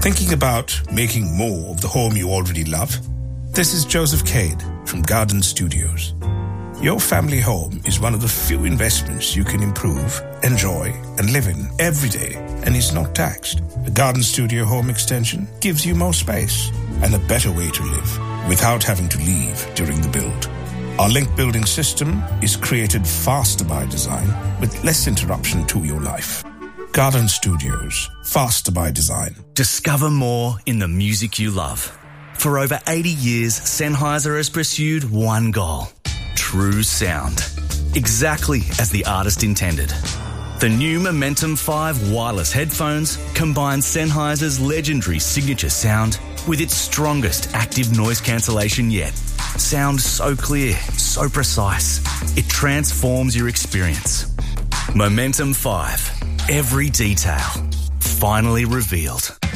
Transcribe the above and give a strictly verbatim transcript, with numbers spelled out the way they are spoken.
Thinking about making more of the home you already love? This is Joseph Cade from Garden Studios. Your family home is one of the few investments you can improve, enjoy, and live in every day, and is not taxed. A Garden Studio home extension gives you more space and a better way to live without having to leave during the build. Our link building system is created faster by design with less interruption to your life. Garden Studios, faster by design. Discover more in the music you love. For over eighty years, Sennheiser has pursued one goal: true sound. Exactly as the artist intended. The new Momentum five wireless headphones combine Sennheiser's legendary signature sound with its strongest active noise cancellation yet. Sound so clear, so precise, it transforms your experience. Momentum five. Every detail finally revealed.